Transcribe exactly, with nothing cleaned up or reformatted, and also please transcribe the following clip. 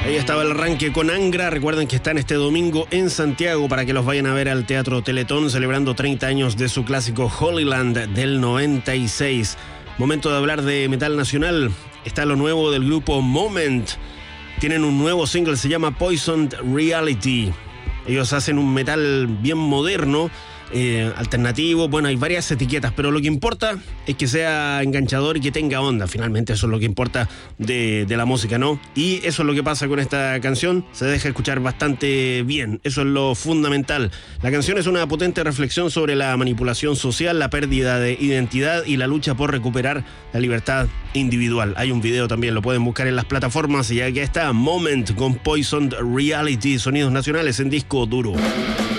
Ahí estaba el arranque con Angra. Recuerden que están este domingo en Santiago para que los vayan a ver al Teatro Teletón, celebrando treinta años de su clásico Holy Land del noventa y seis. Momento de hablar de metal nacional. Está lo nuevo del grupo Moment. Tienen un nuevo single, se llama Poisoned Reality. Ellos hacen un metal bien moderno, eh, alternativo. Bueno, hay varias etiquetas, pero lo que importa es que sea enganchador y que tenga onda. Finalmente eso es lo que importa de, de la música, ¿no? Y eso es lo que pasa con esta canción. Se deja escuchar bastante bien. Eso es lo fundamental. La canción es una potente reflexión sobre la manipulación social, la pérdida de identidad y la lucha por recuperar la libertad individual. Hay un video también, lo pueden buscar en las plataformas. Y aquí está Moment con Poisoned Reality, sonidos nacionales en disco duro.